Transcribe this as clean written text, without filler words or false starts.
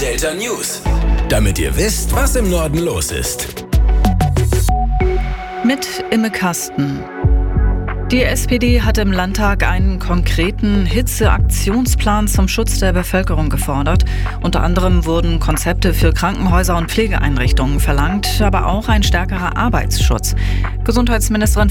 Delta News. Damit ihr wisst, was im Norden los ist. Mit Imme Kasten. Die SPD hat im Landtag einen konkreten Hitzeaktionsplan zum Schutz der Bevölkerung gefordert. Unter anderem wurden Konzepte für Krankenhäuser und Pflegeeinrichtungen verlangt, aber auch ein stärkerer Arbeitsschutz. Gesundheitsministerin